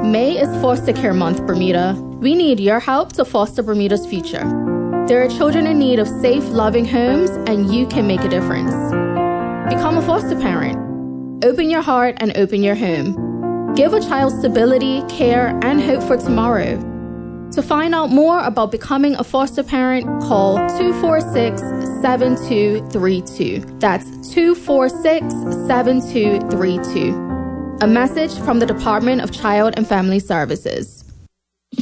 May is Foster Care Month, Bermuda. We need your help to foster Bermuda's future. There are children in need of safe, loving homes, and you can make a difference. Become a foster parent. Open your heart and open your home. Give a child stability, care, and hope for tomorrow. To find out more about becoming a foster parent, call 246-7232. That's 246-7232. A message from the Department of Child and Family Services.